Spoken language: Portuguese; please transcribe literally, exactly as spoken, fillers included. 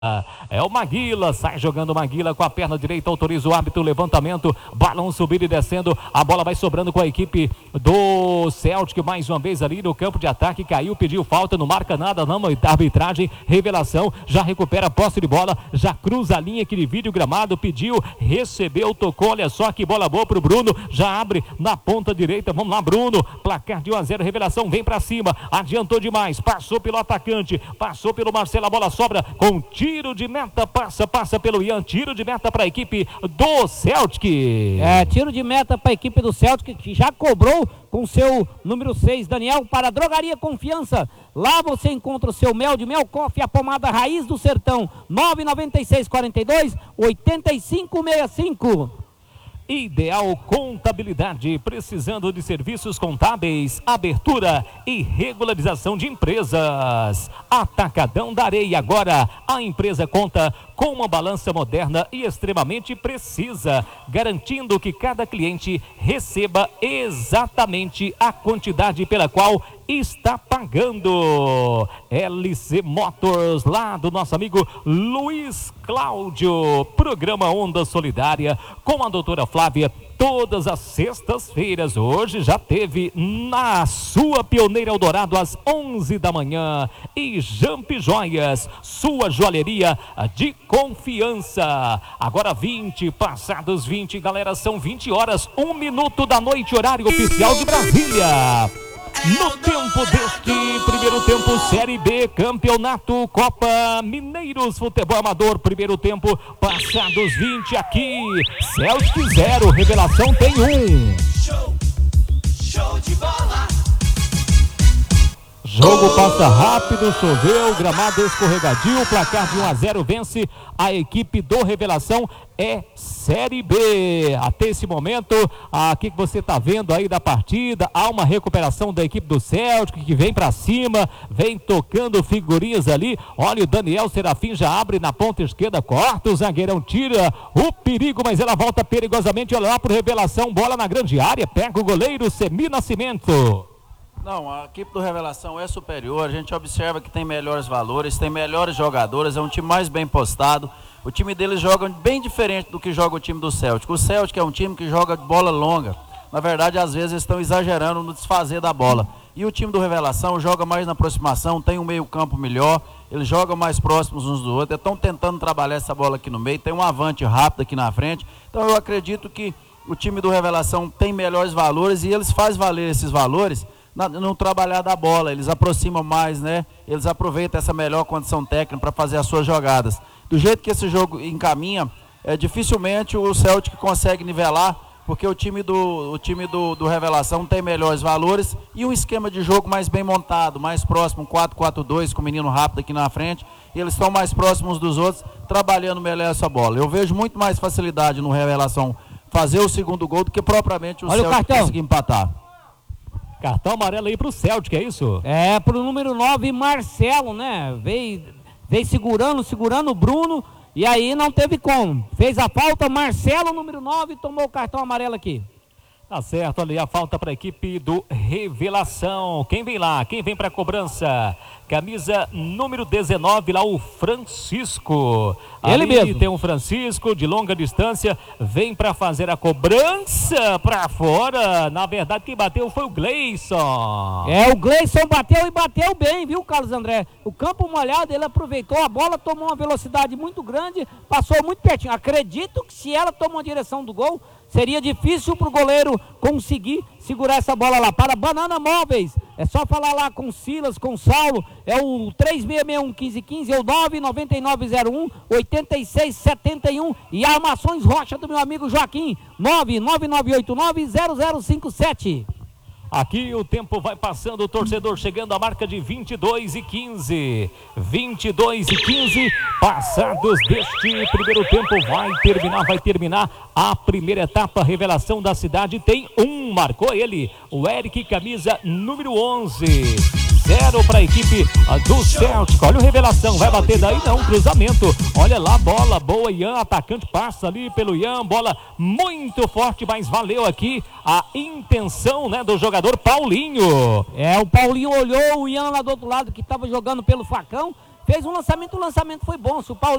É o Maguila, sai jogando o Maguila com a perna direita, autoriza o árbitro, levantamento, balão subindo e descendo, a bola vai sobrando com a equipe do Celtic, mais uma vez ali no campo de ataque, caiu, pediu falta, não marca nada, não, arbitragem, revelação, já recupera a posse de bola, já cruza a linha que divide o gramado, pediu, recebeu, tocou, olha só que bola boa pro Bruno, já abre na ponta direita, vamos lá Bruno, placar de um a zero, revelação, vem pra cima, adiantou demais, passou pelo atacante, passou pelo Marcelo, a bola sobra com tiro Tiro de meta, passa, passa pelo Ian, tiro de meta para a equipe do Celtic. É, tiro de meta para a equipe do Celtic, que já cobrou com seu número seis, Daniel, para a Drogaria Confiança. Lá você encontra o seu mel de mel coffee, a pomada Raiz do Sertão, nove nove seis quatro dois, oito cinco seis cinco. Ideal Contabilidade, precisando de serviços contábeis, abertura e regularização de empresas. Atacadão da Areia, agora a empresa conta com uma balança moderna e extremamente precisa, garantindo que cada cliente receba exatamente a quantidade pela qual está pagando. L C Motors, lá do nosso amigo Luiz Cláudio, programa Onda Solidária com a doutora Flávia, todas as sextas-feiras. Hoje já teve na sua Pioneira Eldorado às onze da manhã. E Jamp Joias, sua joalheria de confiança. Agora vinte, passados vinte, galera, são vinte horas, um minuto da noite, horário oficial de Brasília. No tempo deste primeiro tempo, Série B, Campeonato Copa Mineiros Futebol Amador, primeiro tempo, passados vinte aqui, Celtic zero, Revelação tem um. Show, show de bola. Jogo passa rápido, choveu, gramado escorregadio, placar de um a zero, vence a equipe do Revelação, é Série B. Até esse momento, aqui que você está vendo aí da partida, há uma recuperação da equipe do Celtic, que vem para cima, vem tocando figurinhas ali, olha o Daniel Serafim já abre na ponta esquerda, corta, o zagueirão tira o perigo, mas ela volta perigosamente, olha lá pro Revelação, bola na grande área, pega o goleiro Semi Nascimento. Não, a equipe do Revelação é superior, a gente observa que tem melhores valores, tem melhores jogadores, é um time mais bem postado. O time deles joga bem diferente do que joga o time do Celtic. O Celtic é um time que joga bola longa. Na verdade, às vezes eles estão exagerando no desfazer da bola. E o time do Revelação joga mais na aproximação, tem um meio campo melhor, eles jogam mais próximos uns do outro, estão tentando trabalhar essa bola aqui no meio, tem um avante rápido aqui na frente. Então eu acredito que o time do Revelação tem melhores valores e eles fazem valer esses valores Na, no trabalhar da bola, eles aproximam mais, né? Eles aproveitam essa melhor condição técnica para fazer as suas jogadas. Do jeito que esse jogo encaminha, é, dificilmente o Celtic consegue nivelar, porque o time, do, o time do, do Revelação tem melhores valores e um esquema de jogo mais bem montado, mais próximo, um quatro quatro dois, com o menino rápido aqui na frente, e eles estão mais próximos dos outros, trabalhando melhor essa bola. Eu vejo muito mais facilidade no Revelação fazer o segundo gol do que propriamente o Olha Celtic o conseguir empatar. Cartão amarelo aí pro Celtic, é isso? É, pro número nove, Marcelo, né? Veio, veio segurando, segurando o Bruno, e aí não teve como. Fez a falta, Marcelo, número nove, tomou o cartão amarelo aqui. Tá certo, ali a falta para a equipe do Revelação. Quem vem lá? Quem vem para a cobrança? Camisa número dezenove, lá o Francisco. Ele ali mesmo. Tem um Francisco de longa distância, vem para fazer a cobrança para fora. Na verdade, quem bateu foi o Gleison. É, o Gleison bateu e bateu bem, viu, Carlos André? O campo molhado, ele aproveitou a bola, tomou uma velocidade muito grande, passou muito pertinho. Acredito que se ela tomou a direção do gol, seria difícil para o goleiro conseguir segurar essa bola lá. Para Banana Móveis, é só falar lá com o Silas, com o Saulo, é o três seis seis um, um cinco um cinco, é o nove nove nove zero um, oito seis sete um e Armações Rocha do meu amigo Joaquim, nove nove nove oito nove zero zero cinco sete. Aqui o tempo vai passando, o torcedor chegando à marca de vinte e dois e quinze. vinte e dois e quinze, passados deste primeiro tempo, vai terminar, vai terminar a primeira etapa. Revelação da cidade tem um, marcou ele, o Eric, camisa número onze. Zero para a equipe do Celtic. Olha o Revelação, vai bater daí não, cruzamento. Olha lá, bola boa, Ian, atacante, passa ali pelo Ian, bola muito forte, mas valeu aqui a intenção, né, do jogador Paulinho. É, o Paulinho olhou o Ian lá do outro lado, que estava jogando pelo facão, fez um lançamento, o lançamento foi bom. Se o Paulinho